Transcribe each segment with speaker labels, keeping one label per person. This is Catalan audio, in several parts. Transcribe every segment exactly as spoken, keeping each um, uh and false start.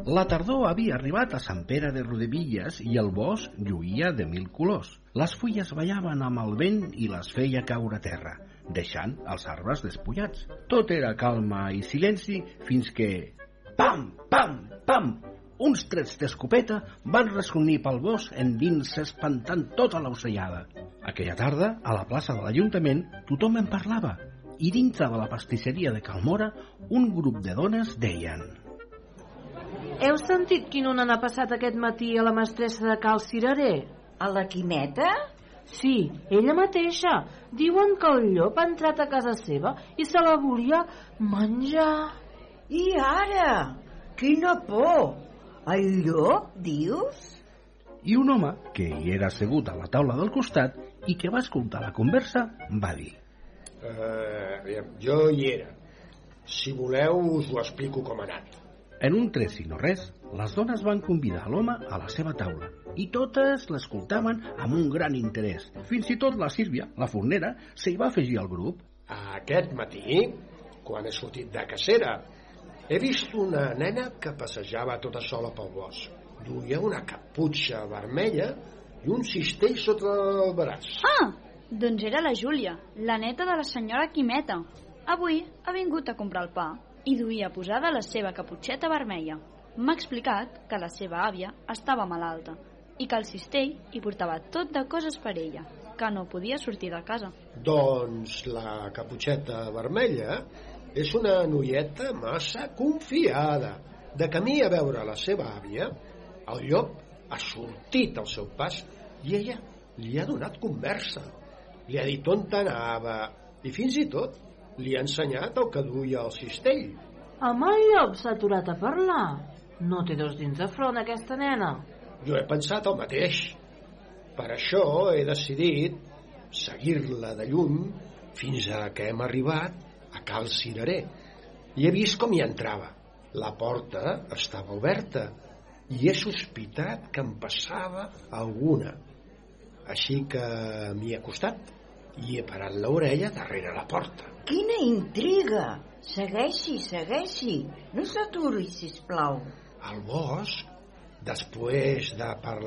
Speaker 1: La tardor havia arribat a Sant Pere de Rodevilles i el bosc lluïa de mil colors. Les fulles ballaven amb el vent i les feia caure a terra, deixant els arbres despullats. Tot era calma i silenci fins que... Pam, pam, pam! Uns trets d'escopeta van resclonir pel bosc endins espantant tota l'ocellada. Aquella tarda, a la plaça de l'Ajuntament, tothom en parlava i dintre de la pastisseria de Calmora un grup de dones deien:
Speaker 2: Heu sentit quin on ha passat aquest matí a la mestressa de Cal Cirerer?
Speaker 3: A la Quimeta?
Speaker 2: Sí, ella mateixa. Diuen que el llop ha entrat a casa seva i se la volia menjar.
Speaker 3: I ara? Quina por! El llop, dius?
Speaker 1: I un home, que hi era assegut a la taula del costat i que va escoltar la conversa, va dir:
Speaker 4: uh, Jo hi era. Si voleu us ho explico com ha anat.
Speaker 1: En un tres i no res, les dones van convidar l'home a la seva taula i totes l'escoltaven amb un gran interès. Fins i tot la Sílvia, la fornera, s'hi va afegir al grup.
Speaker 4: Aquest matí, quan he sortit de cacera, he vist una nena que passejava tota sola pel bosc. Duia una caputxa vermella i un cistell sota el braç.
Speaker 5: Ah, doncs era la Júlia, la neta de la senyora Quimeta. Avui ha vingut a comprar el pa i duia posada la seva caputxeta vermella. M'ha explicat que la seva àvia estava malalta i que el cistell hi portava tot de coses per ella, que no podia sortir de casa.
Speaker 4: Doncs la caputxeta vermella és una noieta massa confiada. De camí a veure la seva àvia, el llop ha sortit al seu pas i ella li ha donat conversa. Li ha dit on anava i fins i tot li ha ensenyat el que duia el cistell.
Speaker 2: Amb el llop s'ha aturat a parlar. No té dos dins de front, aquesta nena.
Speaker 4: Jo he pensat el mateix. Per això he decidit seguir-la de lluny fins a que hem arribat a Cal Cirerer. I he vist com hi entrava. La porta estava oberta i he sospitat que em passava alguna. Així que m'hi he acostat i he parat l'orella darrere la porta.
Speaker 3: Quina intriga! Segueixi, segueixi. No s'aturi, sisplau.
Speaker 4: Al bosc, després de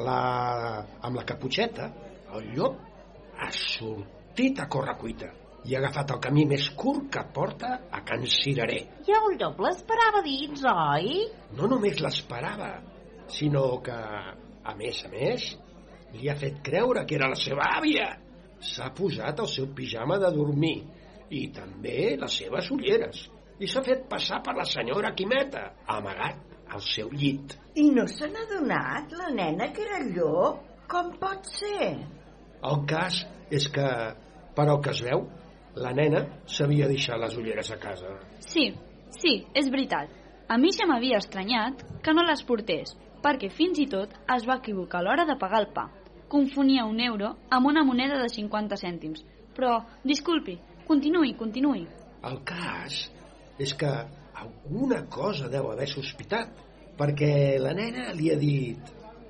Speaker 4: parlar amb la caputxeta, el llop ha sortit a correcuita i ha agafat el camí més curt que porta a Can Cirerer.
Speaker 2: I el llop l'esperava dins, oi?
Speaker 4: No només l'esperava, sinó que, a més a més, li ha fet creure que era la seva àvia. S'ha posat el seu pijama de dormir i també les seves ulleres i s'ha fet passar per la senyora Quimeta, amagat al seu llit.
Speaker 3: I no se n'ha adonat, la nena, que era el llop? Com pot ser?
Speaker 4: El cas és que, per al que es veu, la nena s'havia deixat les ulleres a casa.
Speaker 5: Sí, sí, és veritat. A mi ja m'havia estranyat que no les portés, perquè fins i tot es va equivocar a l'hora de pagar el pa. Confonia un euro amb una moneda de cinquanta cèntims. Però, disculpi, continuï, continuï.
Speaker 4: El cas és que alguna cosa deu haver sospitat, perquè la nena li ha dit: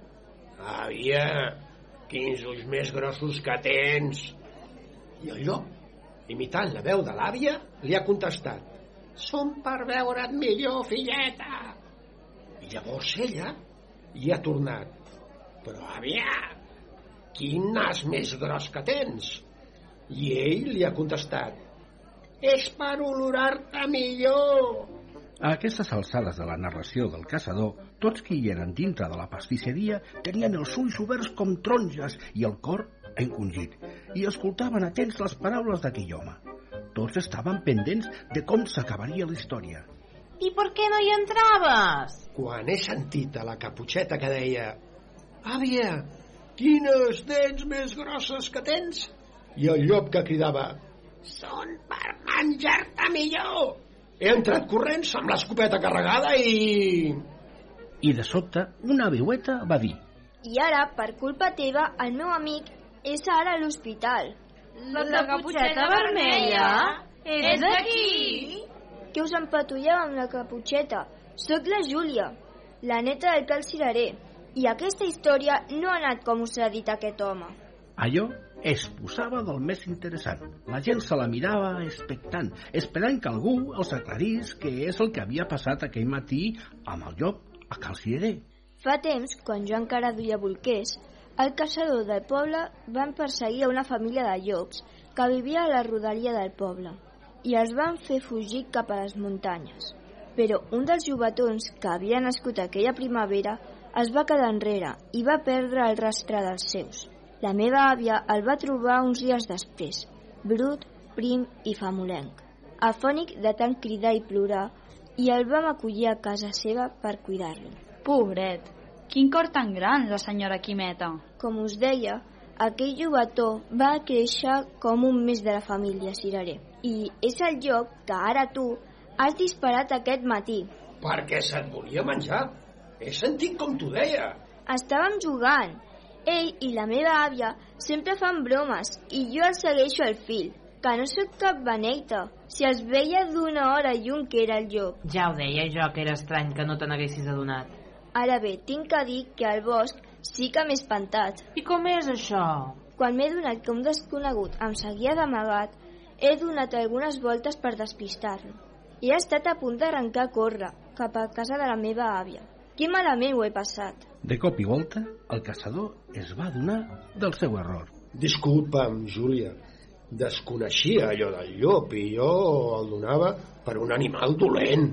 Speaker 4: àvia, quins ulls més grossos que tens. I el llop, imitant la veu de l'àvia, li ha contestat: són per veure't millor, filleta. I llavors ella hi ha tornat: però àvia, quin nas més gros que tens. I ell li ha contestat: és per olorar-te millor.
Speaker 1: A aquestes alçades de la narració del caçador, tots qui hi eren dintre de la pastisseria tenien els ulls oberts com taronges i el cor encongit, i escoltaven atents les paraules d'aquell home. Tots estaven pendents de com s'acabaria la història.
Speaker 2: I per què no hi entraves?
Speaker 4: Quan he sentit a la caputxeta que deia: àvia, quines dents més grosses que tens, i el llop que cridava: són per menjar-te millor, he entrat corrents amb l'escopeta carregada i...
Speaker 1: I de sobte una veueta va dir:
Speaker 6: i ara, per culpa teva, el meu amic és ara a l'hospital.
Speaker 2: La caputxeta vermella és d'aquí.
Speaker 6: Que us empatulleu amb la caputxeta? Soc la Júlia, la neta del Cal Cirerer, i aquesta història no ha anat com us ha dit aquest home.
Speaker 1: Allò es posava del més interessant. La gent se la mirava expectant, esperant que algú els aclarís què és el que havia passat aquell matí amb el llop a Cal Cirerer.
Speaker 6: Fa temps, quan jo encara duia bolquers, el caçador del poble van perseguir a una família de llops que vivia a la rodalia del poble i els van fer fugir cap a les muntanyes. Però un dels jovetons que havia nascut aquella primavera es va quedar enrere i va perdre el rastre dels seus. La meva àvia el va trobar uns dies després, brut, prim i famolenc, afònic de tant cridar i plorar, i el vam acollir a casa seva per cuidar-lo.
Speaker 5: Pobret, quin cor tan gran, la senyora Quimeta.
Speaker 6: Com us deia, aquell jovetó va créixer com un més de la família Cirerer, i és el llop que ara tu has disparat aquest matí.
Speaker 4: Perquè se't volia menjar. He sentit com t'ho deia.
Speaker 6: Estàvem jugant. Ell i la meva àvia sempre fan bromes i jo els segueixo al fil. Que no sóc cap beneita. Si els veia d'una hora lluny que era el llop.
Speaker 2: Ja ho deia jo, que era estrany que no te n'haguessis adonat.
Speaker 6: Ara bé, tinc que dir que al bosc sí que m'he espantat.
Speaker 2: I com és això?
Speaker 6: Quan m'he donat que un desconegut em seguia d'amagat, he donat algunes voltes per despistar-lo. I he estat a punt d'arrencar a córrer cap a casa de la meva àvia. Quin malament ho he passat.
Speaker 1: De cop i volta, el caçador es va adonar del seu error.
Speaker 4: Disculpa'm, Júlia. Desconeixia allò del llop i jo el donava per un animal dolent.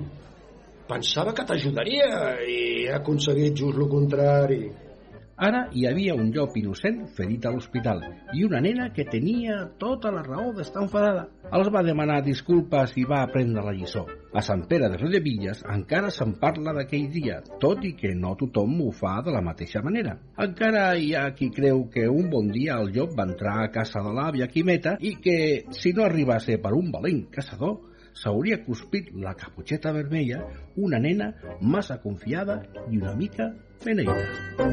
Speaker 4: Pensava que t'ajudaria i he aconseguit just el contrari.
Speaker 1: Ara hi havia un llop innocent ferit a l'hospital i una nena que tenia tota la raó d'estar enfadada. Els va demanar disculpes i va aprendre la lliçó. A Sant Pere de Riudebitlles encara se'n parla d'aquell dia, tot i que no tothom ho fa de la mateixa manera. Encara hi ha qui creu que un bon dia el llop va entrar a casa de l'àvia Quimeta i que, si no arriba a ser per un valent caçador, s'hauria cuspit la caputxeta vermella, una nena massa confiada i una mica beneita.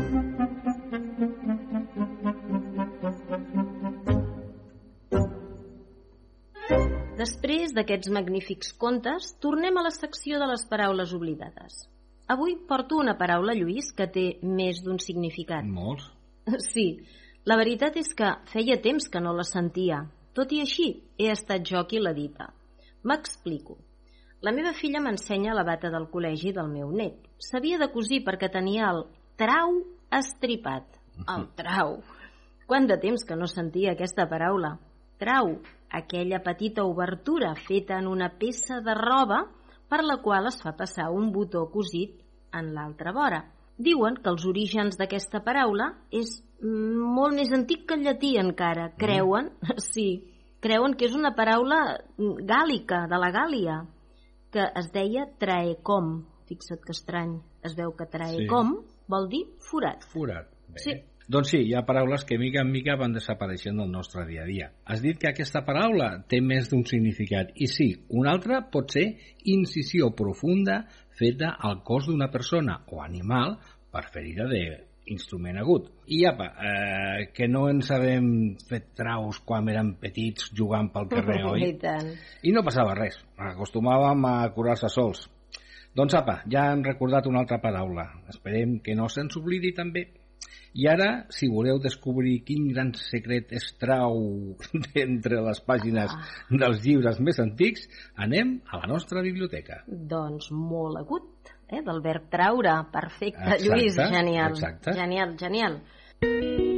Speaker 7: Després d'aquests magnífics contes, tornem a la secció de les paraules oblidades. Avui porto una paraula, Lluís, que té més d'un significat.
Speaker 1: Molts.
Speaker 7: Sí, la veritat és que feia temps que no la sentia. Tot i així, he estat jo qui l'ha dita. M'explico. La meva filla m'ensenya la bata del col·legi del meu net. S'havia de cosir perquè tenia el trau estripat. El trau. Quant de temps que no sentia aquesta paraula. Trau, aquella petita obertura feta en una peça de roba per la qual es fa passar un botó cosit en l'altra vora. Diuen que els orígens d'aquesta paraula és molt més antic que el llatí encara. Creuen, sí, creuen que és una paraula gàl·lica, de la Gàl·lia, que es deia traecom. Fixa't que estrany, es veu que traecom sí. Vol dir forat.
Speaker 1: Forat, bé.
Speaker 7: Sí.
Speaker 1: Doncs sí, hi ha paraules que mica en mica van desapareixent del nostre dia a dia. Has dit que aquesta paraula té més d'un significat. I sí, una altra pot ser incisió profunda feta al cos d'una persona o animal per ferida d'instrument agut. I apa, eh, que no ens havem fet traus quan érem petits jugant pel carrer, oi?
Speaker 7: I tant.
Speaker 1: I no passava res, acostumàvem a curar-se sols. Doncs apa, ja hem recordat una altra paraula. Esperem que no se'ns oblidi també. I ara, si voleu descobrir quin gran secret es trau d'entre les pàgines ah. dels llibres més antics, anem a la nostra biblioteca.
Speaker 7: Doncs molt agut, eh? Del verb traure. Perfecte,
Speaker 1: exacte,
Speaker 7: Lluís, genial.
Speaker 1: Exacte.
Speaker 7: Genial, genial.